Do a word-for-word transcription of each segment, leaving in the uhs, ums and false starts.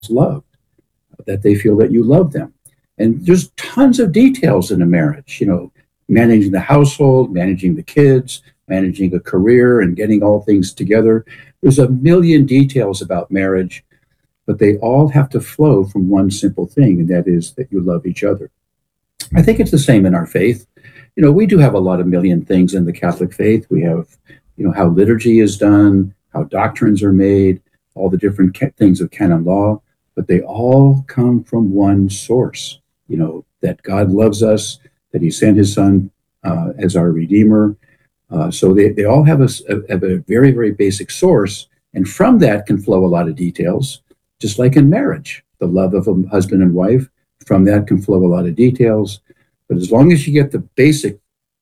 loved, that they feel that you love them. And there's tons of details in a marriage, you know, managing the household, managing the kids, managing a career, and getting all things together. There's a million details about marriage, but they all have to flow from one simple thing, and that is that you love each other. I think it's the same in our faith. You know, we do have a lot of million things in the Catholic faith. We have, you know, how liturgy is done, how doctrines are made, all the different ca- things of canon law, but they all come from one source, you know, that God loves us, that he sent his son uh, as our Redeemer. Uh, so they, they all have a, a, have a very, very basic source. And from that can flow a lot of details, just like in marriage, the love of a husband and wife. From that can flow a lot of details. But as long as you get the basic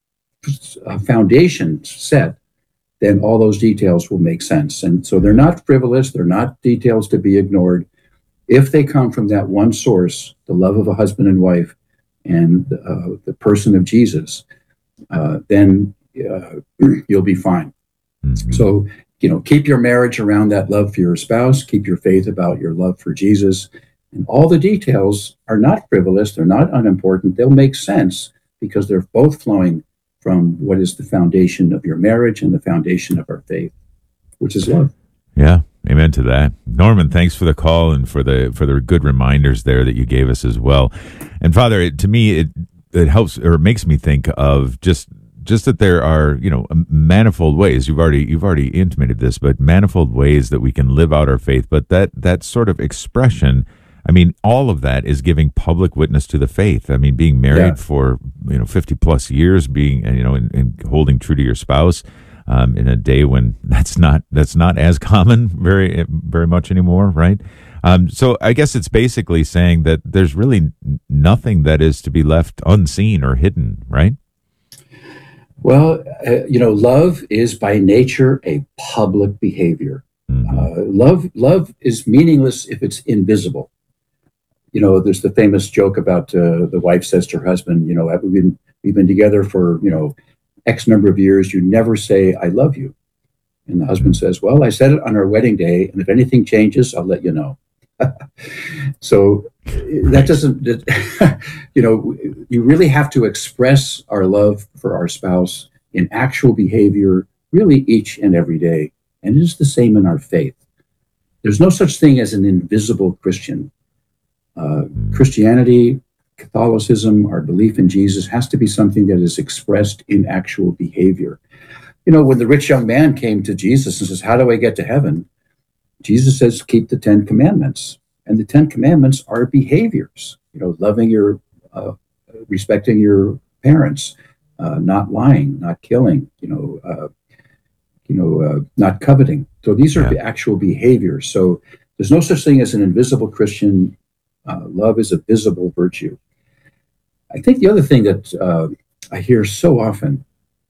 uh, foundation set, then all those details will make sense. And so they're not frivolous. They're not details to be ignored. If they come from that one source, the love of a husband and wife and uh, the person of Jesus, uh, then uh, you'll be fine. Mm-hmm. So, you know, keep your marriage around that love for your spouse, keep your faith about your love for Jesus. And all the details are not frivolous. They're not unimportant. They'll make sense because they're both flowing from what is the foundation of your marriage and the foundation of our faith, which is love. Yeah, amen to that. Norman, thanks for the call and for the for the good reminders there that you gave us as well. And Father, it, to me, it it helps or it makes me think of just just that there are, you know, manifold ways. You've already you've already intimated this, but manifold ways that we can live out our faith. But that that sort of expression, I mean, all of that is giving public witness to the faith. I mean, being married yeah. for, you know, fifty plus years, being, you know, and, and holding true to your spouse um, in a day when that's not, that's not as common very, very much anymore. Right. Um, so I guess it's basically saying that there's really nothing that is to be left unseen or hidden. Right. Well, uh, you know, love is by nature a public behavior. Mm-hmm. Uh, love, love is meaningless if it's invisible. You know, there's the famous joke about uh, the wife says to her husband, you know, we've been, we've been together for, you know, X number of years. You never say, I love you. And the husband says, well, I said it on our wedding day. And if anything changes, I'll let you know. So that doesn't, you know, you really have to express our love for our spouse in actual behavior, really each and every day. And it is the same in our faith. There's no such thing as an invisible Christian. Uh, Christianity, Catholicism, our belief in Jesus has to be something that is expressed in actual behavior. You know, when the rich young man came to Jesus and says, how do I get to heaven? Jesus says, keep the Ten Commandments. And the Ten Commandments are behaviors, you know, loving your, uh, respecting your parents, uh, not lying, not killing, you know, uh, you know, uh, not coveting. So these are yeah. the actual behaviors. So there's no such thing as an invisible Christian. Uh, love is a visible virtue. I think the other thing that uh, I hear so often,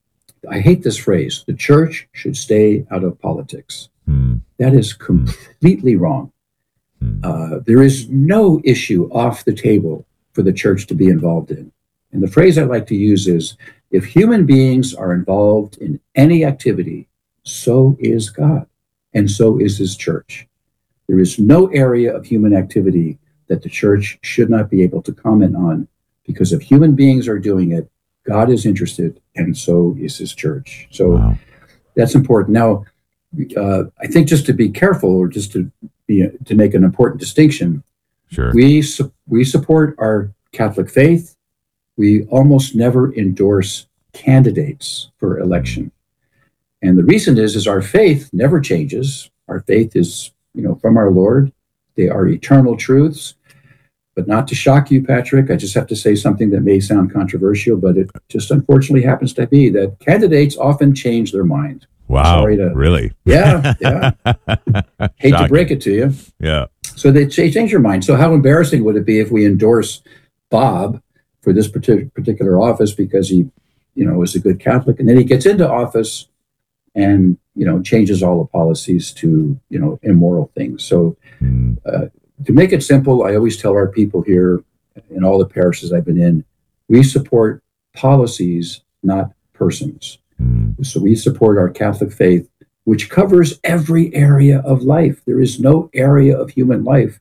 I hate this phrase, the church should stay out of politics. Mm. That is completely mm. wrong. Mm. Uh, there is no issue off the table for the church to be involved in. And the phrase I like to use is, if human beings are involved in any activity, so is God, and so is his church. There is no area of human activity that the church should not be able to comment on, because if human beings are doing it, God is interested, and so is his church. So wow. that's important. Now, uh, I think just to be careful, or just to be to make an important distinction, sure. we su- we support our Catholic faith. We almost never endorse candidates for election, and the reason is is our faith never changes. Our faith is, you know, from our Lord. They are eternal truths. But not to shock you, Patrick, I just have to say something that may sound controversial, but it just unfortunately happens to be that candidates often change their mind. Wow, Sorry to, really? Yeah, yeah. Hate to break it to you. Yeah. So they change their mind. So how embarrassing would it be if we endorse Bob for this particular office because he, you know, is a good Catholic, and then he gets into office and, you know, changes all the policies to, you know, immoral things. So mm. uh, to make it simple, I always tell our people here in all the parishes I've been in, we support policies, not persons. Mm. So we support our Catholic faith, which covers every area of life. There is no area of human life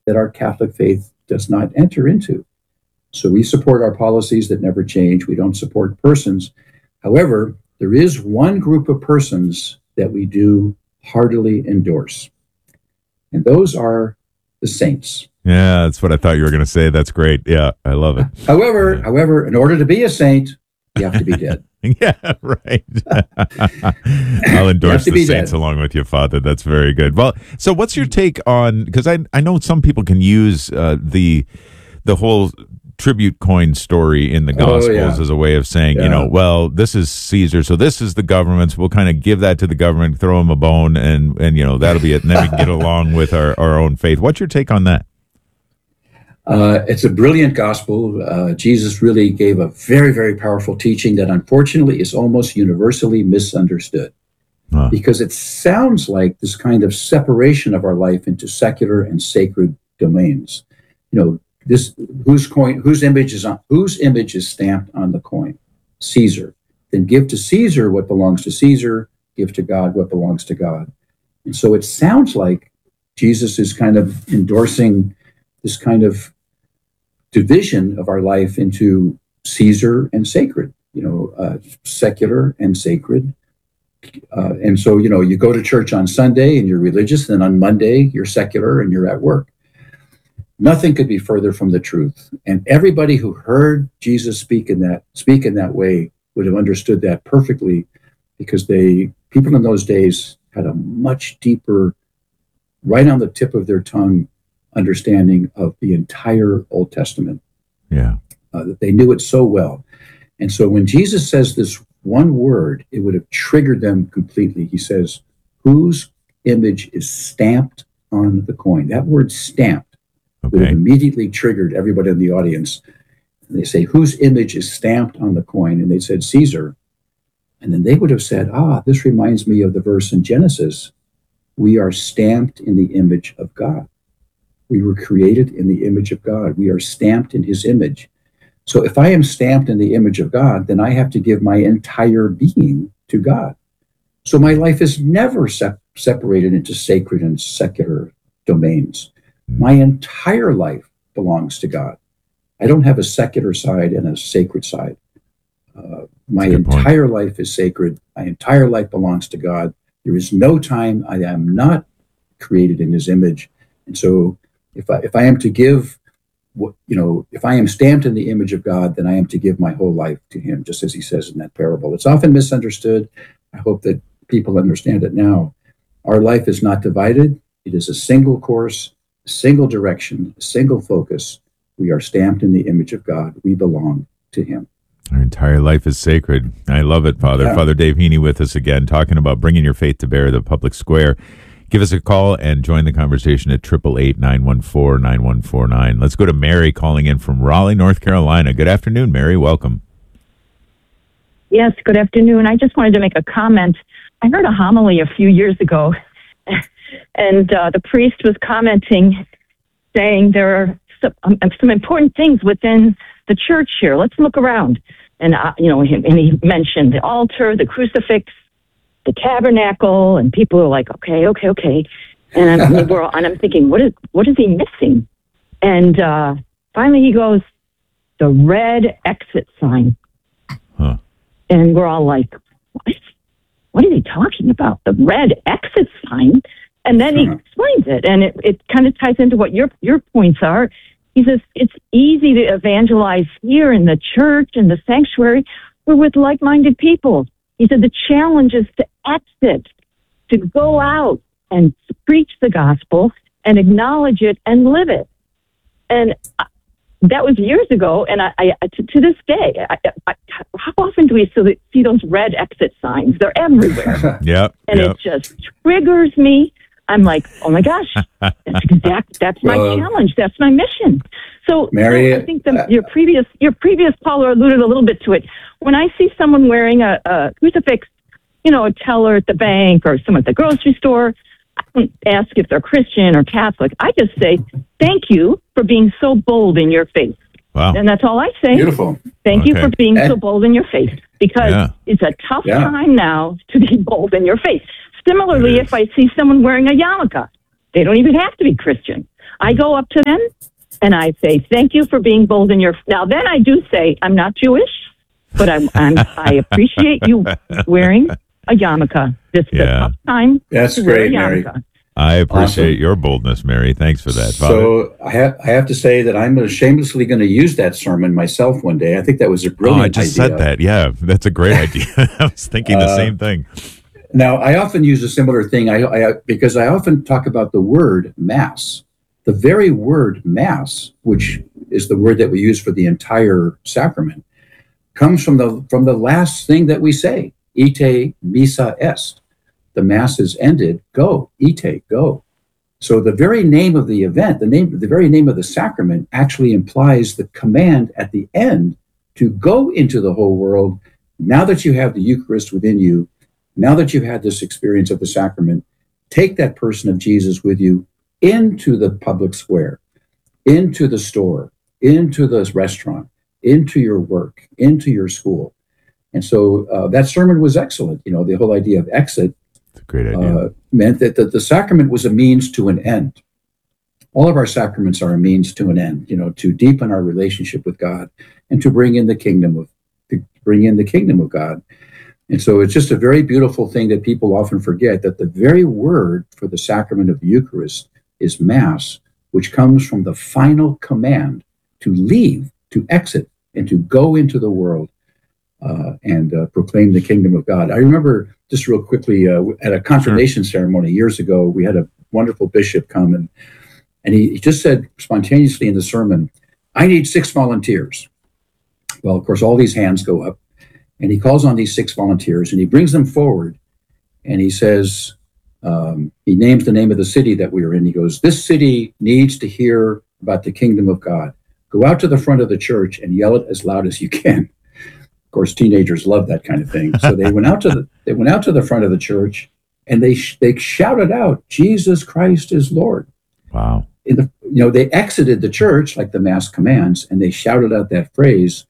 that our Catholic faith does not enter into. So we support our policies that never change. We don't support persons. However, there is one group of persons that we do heartily endorse, and those are the saints. Yeah, that's what I thought you were going to say. That's great. Yeah, I love it. However, Yeah. however, in order to be a saint, you have to be dead. Yeah, right. I'll endorse to the be saints dead. along with you, Father. That's very good. Well, so what's your take on, because I I know some people can use uh, the the whole tribute coin story in the Gospels Oh, yeah. as a way of saying, you Yeah. know, well, this is Caesar, so this is the government's. We'll kind of give that to the government, throw them a bone, and and you know that'll be it. And then we can get along with our, our own faith. What's your take on that? Uh, it's a brilliant gospel. Uh, Jesus really gave a very, very powerful teaching that unfortunately is almost universally misunderstood. Huh. Because it sounds like this kind of separation of our life into secular and sacred domains. You know, this whose coin, whose image is on, whose image is stamped on the coin? Caesar. Then give to Caesar what belongs to Caesar. Give to God what belongs to God. And so it sounds like Jesus is kind of endorsing this kind of division of our life into Caesar and sacred. You know, uh, secular and sacred. Uh, and so, you know, you go to church on Sunday and you're religious, and on Monday you're secular and you're at work. Nothing could be further from the truth. And everybody who heard Jesus speak in that speak in that way would have understood that perfectly, because they people in those days had a much deeper, right on the tip of their tongue, understanding of the entire Old Testament. Yeah. Uh, that they knew it so well. And so when Jesus says this one word, it would have triggered them completely. He says, whose image is stamped on the coin? That word stamped would have Okay. immediately triggered everybody in the audience. And they say, whose image is stamped on the coin? And they said, Caesar. And then they would have said, ah, this reminds me of the verse in Genesis. We are stamped in the image of God. We were created in the image of God. We are stamped in his image. So if I am stamped in the image of God, then I have to give my entire being to God. So my life is never sep- separated into sacred and secular domains. My entire life belongs to God. I don't have a secular side and a sacred side. Uh, my That's a good point. entire life is sacred. My entire life belongs to God. There is no time I am not created in his image. And so if I, if I am to give What, you know, if I am stamped in the image of God, then I am to give my whole life to him, just as he says in that parable. It's often misunderstood. I hope that people understand it now. Our life is not divided. It is a single course, a single direction, a single focus. We are stamped in the image of God. We belong to him. Our entire life is sacred. I love it, Father. Yeah. Father Dave Heaney with us again, talking about bringing your faith to bear, the public square. Give us a call and join the conversation at eight eight eight, nine one four, nine one four nine. Let's go to Mary calling in from Raleigh, North Carolina. Good afternoon, Mary. Welcome. Yes, good afternoon. I just wanted to make a comment. I heard a homily a few years ago, and uh, the priest was commenting, saying there are some, um, some important things within the church here. Let's look around. And, uh, you know, he, and he mentioned the altar, the crucifix, the tabernacle, and people are like, okay, okay, okay. And I'm, we're all, and I'm thinking, what is what is he missing? And uh, finally he goes, the red exit sign. Huh. And we're all like, what? What is he talking about? The red exit sign? And then he Uh-huh. explains it, and it, it kind of ties into what your your points are. He says, it's easy to evangelize here in the church, in the sanctuary. We're with like-minded people. He said the challenge is to exit, to go out and preach the gospel and acknowledge it and live it. And I, that was years ago, and I, I to, to this day, I, I, how often do we see, see those red exit signs? They're everywhere, Yep. and Yep. it just triggers me. I'm like, oh my gosh, that's exact. That's my Well, challenge. That's my mission. So, Mary, I think the, uh, your previous your previous caller alluded a little bit to it. When I see someone wearing a, a crucifix, you know, a teller at the bank or someone at the grocery store, I don't ask if they're Christian or Catholic. I just say, thank you for being so bold in your faith. Wow. And that's all I say. Beautiful. Thank you Okay. for being And- so bold in your faith, because Yeah. it's a tough Yeah. time now to be bold in your faith. Similarly, It is. if I see someone wearing a yarmulke, they don't even have to be Christian. I go up to them and I say, thank you for being bold in your, now then I do say, I'm not Jewish, but I'm, I'm I appreciate you wearing a yarmulke. This is Yeah. a tough time. That's to wear great, a Mary. yarmulke. I appreciate Awesome. your boldness, Mary. Thanks for that, Father. So I have I have to say that I'm shamelessly going to use that sermon myself one day. I think that was a oh, brilliant I just idea. said that. Yeah, that's a great idea. I was thinking the Uh, same thing. Now, I often use a similar thing I, I, because I often talk about the word mass. The very word mass, which is the word that we use for the entire sacrament, comes from the from the last thing that we say, ite missa est. The mass is ended, go, ite, go. So the very name of the event, the name, the very name of the sacrament actually implies the command at the end to go into the whole world. Now that you have the Eucharist within you, now that you've had this experience of the sacrament, take that person of Jesus with you into the public square, into the store, into the restaurant, into your work, into your school. And so uh, that sermon was excellent. You know, the whole idea of exit It's a great idea. uh, meant that the, the sacrament was a means to an end. All of our sacraments are a means to an end, you know, to deepen our relationship with God and to bring in the kingdom of to bring in the kingdom of God. And so it's just a very beautiful thing that people often forget, that the very word for the sacrament of the Eucharist is Mass, which comes from the final command to leave, to exit, and to go into the world uh, and uh, proclaim the kingdom of God. I remember just real quickly uh, at a confirmation sure. ceremony years ago, we had a wonderful bishop come and and he, he just said spontaneously in the sermon, I need six volunteers. Well, of course, all these hands go up. And he calls on these six volunteers and he brings them forward and he says, um, he names the name of the city that we were in. He goes, this city needs to hear about the kingdom of God. Go out to the front of the church and yell it as loud as you can. Of course, teenagers love that kind of thing. So they went out to the, they went out to the front of the church and they, sh- they shouted out, Jesus Christ is Lord. Wow. In the, you know, they exited the church like the Mass commands and they shouted out that phrase.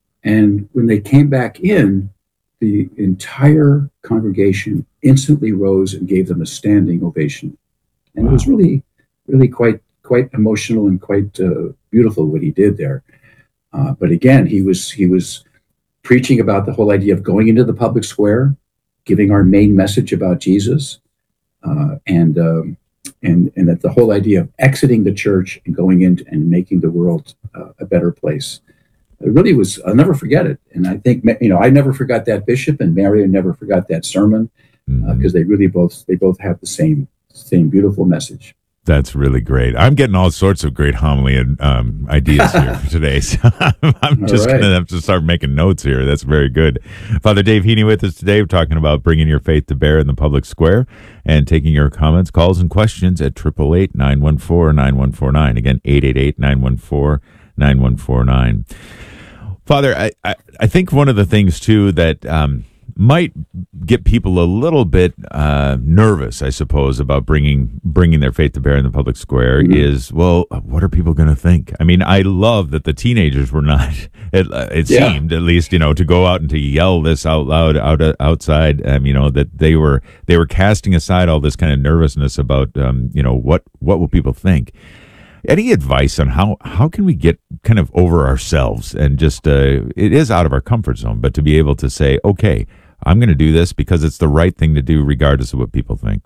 And when they came back in, the entire congregation instantly rose and gave them a standing ovation. And wow. It was really, really quite, quite emotional and quite uh, beautiful what he did there. Uh, but again, he was, he was preaching about the whole idea of going into the public square, giving our main message about Jesus, uh, and, um, and, and that the whole idea of exiting the church and going into and making the world uh, a better place. It really was, I'll never forget it. And I think, you know, I never forgot that bishop and Mary never forgot that sermon because mm-hmm. uh, they really both, they both have the same, same beautiful message. That's really great. I'm getting all sorts of great homily and um, ideas here for today. So I'm just right. going to have to start making notes here. That's very good. Father Dave Heaney with us today. We're talking about bringing your faith to bear in the public square and taking your comments, calls, and questions at eight eight eight, nine one four, nine one four nine. Again, eight eight eight, nine one four, nine one four nine. Father, I, I, I think one of the things, too, that um, might get people a little bit uh, nervous, I suppose, about bringing bringing their faith to bear in the public square mm-hmm. is, well, what are people going to think? I mean, I love that the teenagers were not, it, it yeah. seemed, at least, you know, to go out and to yell this out loud out outside, um, you know, that they were they were casting aside all this kind of nervousness about, um, you know, what, what will people think? Any advice on how, how can we get kind of over ourselves and just, uh, it is out of our comfort zone, but to be able to say, okay, I'm going to do this because it's the right thing to do regardless of what people think?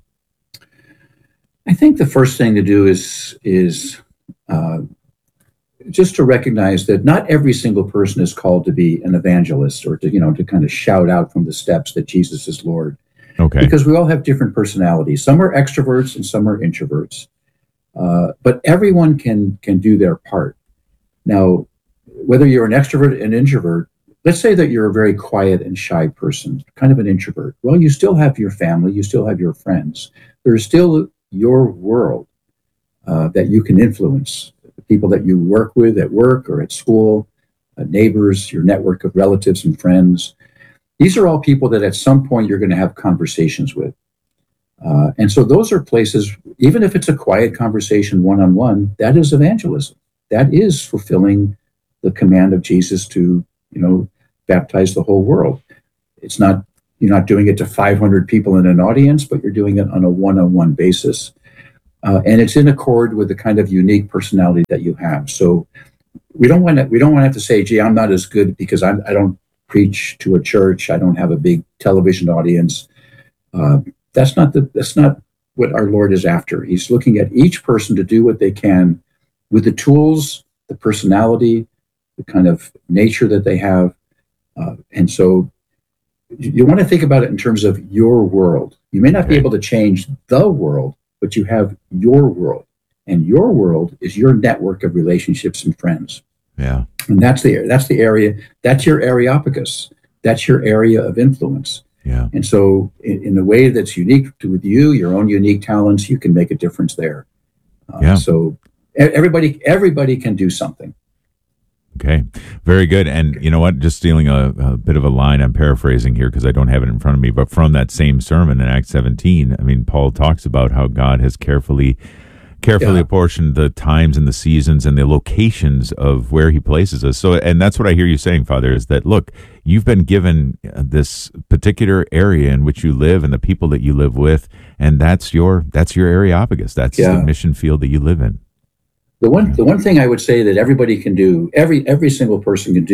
I think the first thing to do is, is uh, just to recognize that not every single person is called to be an evangelist or to, you know, to kind of shout out from the steps that Jesus is Lord. Okay. Because we all have different personalities. Some are extroverts and some are introverts. Uh, but everyone can can do their part. Now, whether you're an extrovert and introvert, let's say that you're a very quiet and shy person, kind of an introvert. Well, you still have your family, you still have your friends. There's still your world uh, that you can influence. The people that you work with at work or at school, uh, neighbors, your network of relatives and friends. These are all people that at some point you're going to have conversations with. Uh, and so those are places, even if it's a quiet conversation one-on-one, that is evangelism. That is fulfilling the command of Jesus to, you know, baptize the whole world. It's not, you're not doing it to five hundred people in an audience, but you're doing it on a one-on-one basis. uh, and it's in accord with the kind of unique personality that you have. So we don't want to we don't want to have to say, "Gee, I'm not as good because I'm, I don't preach to a church. I don't have a big television audience." Uh, that's not the that's not what our Lord is after. He's looking at each person to do what they can with the tools, the personality, the kind of nature that they have. Uh, and so you want to think about it in terms of your world. You may not be able to change the world, but you have your world. And your world is your network of relationships and friends. Yeah. And that's the that's the area, that's your areopagus. That's your area of influence. Yeah. And so in, in a way that's unique to with you, your own unique talents, you can make a difference there. Uh, yeah. So everybody everybody can do something. Okay, very good. And you know what? Just stealing a, a bit of a line, I'm paraphrasing here because I don't have it in front of me, but from that same sermon in Acts seventeen, I mean, Paul talks about how God has carefully, carefully Yeah. apportioned the times and the seasons and the locations of where he places us. So, and that's what I hear you saying, Father, is that, look, you've been given this particular area in which you live and the people that you live with, and that's your, that's your areopagus. That's Yeah. the mission field that you live in. The one the one thing I would say that everybody can do, every every single person can do